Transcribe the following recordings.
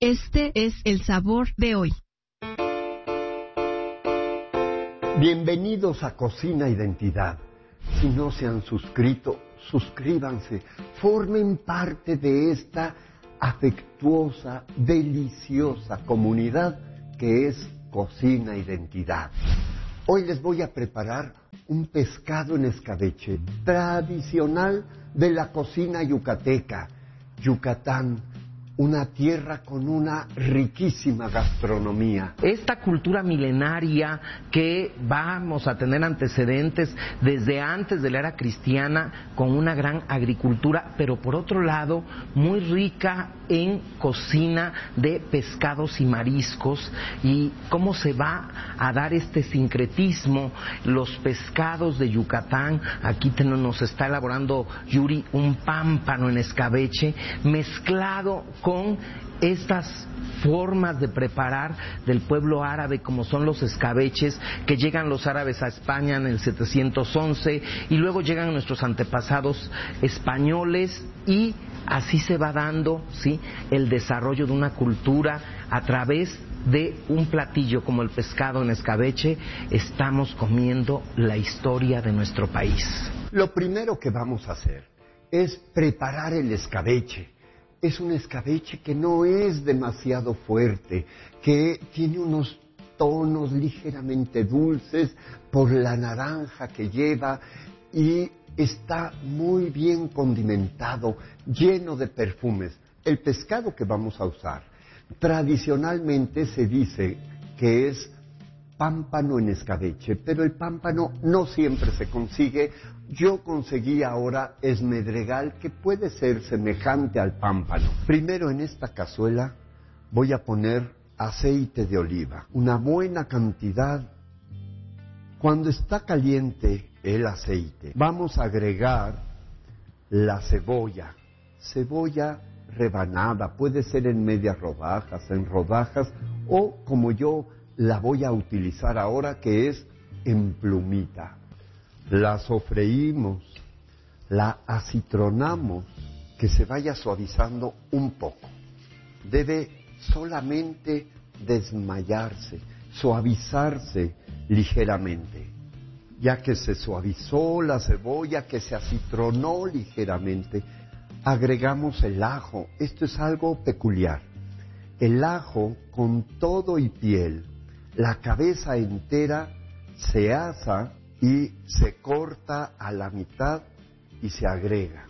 Este es el sabor de hoy. Bienvenidos a Cocina Identidad. Si no se han suscrito, suscríbanse. Formen parte de esta afectuosa, deliciosa comunidad que es Cocina Identidad. Hoy les voy a preparar un pescado en escabeche tradicional de la cocina yucateca. Yucatán, una tierra con una riquísima gastronomía. Esta cultura milenaria que vamos a tener antecedentes desde antes de la era cristiana, con una gran agricultura, pero por otro lado muy rica en cocina de pescados y mariscos, y cómo se va a dar este sincretismo. Los pescados de Yucatán, aquí nos está elaborando Yuri un pámpano en escabeche mezclado con estas formas de preparar del pueblo árabe, como son los escabeches, que llegan los árabes a España en el 711 y luego llegan nuestros antepasados españoles, y así se va dando, ¿sí?, el desarrollo de una cultura a través de un platillo como el pescado en escabeche. Estamos comiendo la historia de nuestro país. Lo primero que vamos a hacer es preparar el escabeche. Es un escabeche que no es demasiado fuerte, que tiene unos tonos ligeramente dulces por la naranja que lleva, y está muy bien condimentado, lleno de perfumes. El pescado que vamos a usar tradicionalmente se dice que es pámpano en escabeche, pero el pámpano no siempre se consigue. Yo conseguí ahora esmedregal, que puede ser semejante al pámpano. Primero, en esta cazuela voy a poner aceite de oliva, una buena cantidad. Cuando está caliente el aceite, vamos a agregar la cebolla rebanada, puede ser en medias rodajas, en rodajas, o como yo la voy a utilizar ahora, que es en plumita. La sofreímos, la acitronamos, que se vaya suavizando un poco. Debe solamente desmayarse, suavizarse ligeramente. Ya que se suavizó la cebolla, que se acitronó ligeramente, agregamos el ajo. Esto es algo peculiar. El ajo con todo y piel, la cabeza entera, se asa y se corta a la mitad y se agrega.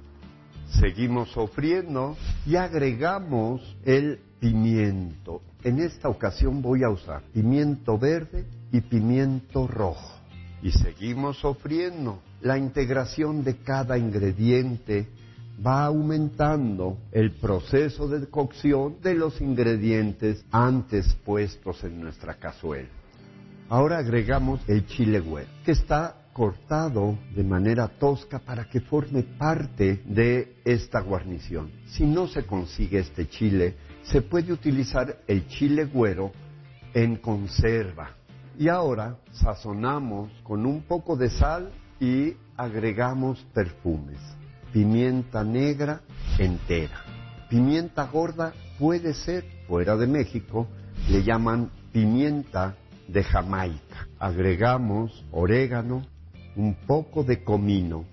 Seguimos sofriendo y agregamos el pimiento. En esta ocasión voy a usar pimiento verde y pimiento rojo. Y seguimos sofriendo. La integración de cada ingrediente va aumentando el proceso de cocción de los ingredientes antes puestos en nuestra cazuela. Ahora agregamos el chile güero, que está cortado de manera tosca para que forme parte de esta guarnición. Si no se consigue este chile, se puede utilizar el chile güero en conserva. Y ahora sazonamos con un poco de sal y agregamos perfumes. Pimienta negra entera. Pimienta gorda puede ser, fuera de México, le llaman pimienta de Jamaica. Agregamos orégano, un poco de comino.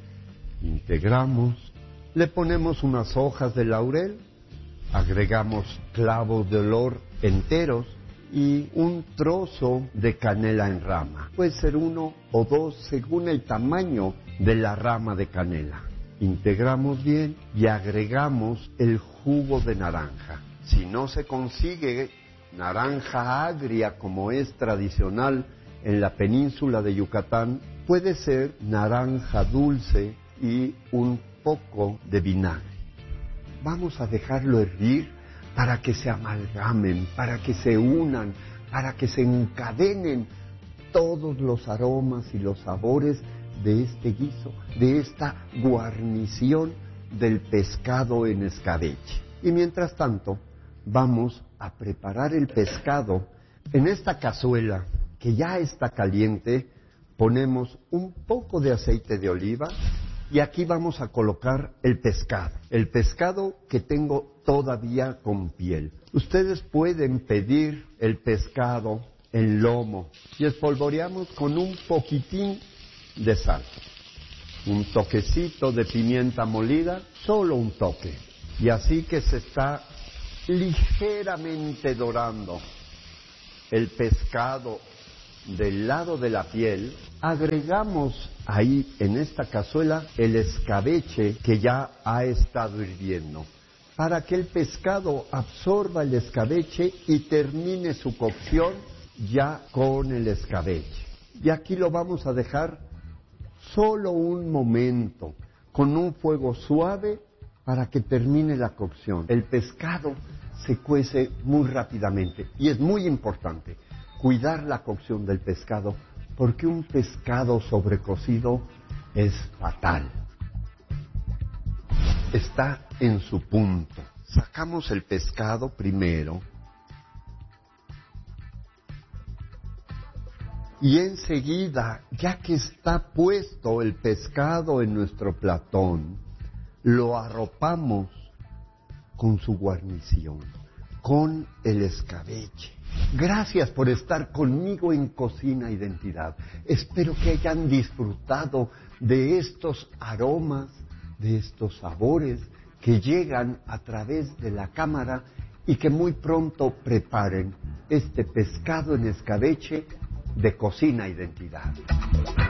Integramos, le ponemos unas hojas de laurel, agregamos clavos de olor enteros y un trozo de canela en rama. Puede ser 1 o 2 según el tamaño de la rama de canela. Integramos bien y agregamos el jugo de naranja. Si no se consigue naranja agria, como es tradicional en la península de Yucatán, puede ser naranja dulce y un poco de vinagre. Vamos a dejarlo hervir para que se amalgamen, para que se unan, para que se encadenen todos los aromas y los sabores de este guiso, de esta guarnición del pescado en escabeche. Y mientras tanto, vamos a preparar el pescado. En esta cazuela, que ya está caliente, ponemos un poco de aceite de oliva, Y aquí vamos a colocar el pescado que tengo todavía con piel. Ustedes pueden pedir el pescado en lomo y espolvoreamos con un poquitín de sal, un toquecito de pimienta molida, solo un toque. Y así que se está ligeramente dorando el pescado del lado de la piel, agregamos ahí en esta cazuela el escabeche que ya ha estado hirviendo, para que el pescado absorba el escabeche y termine su cocción ya con el escabeche. Y aquí lo vamos a dejar solo un momento, con un fuego suave para que termine la cocción. El pescado se cuece muy rápidamente y es muy importante cuidar la cocción del pescado, porque un pescado sobrecocido es fatal. Está en su punto. Sacamos el pescado primero y enseguida, ya que está puesto el pescado en nuestro platón, lo arropamos con su guarnición, con el escabeche. Gracias por estar conmigo en Cocina Identidad. Espero que hayan disfrutado de estos aromas, de estos sabores que llegan a través de la cámara y que muy pronto preparen este pescado en escabeche de Cocina Identidad.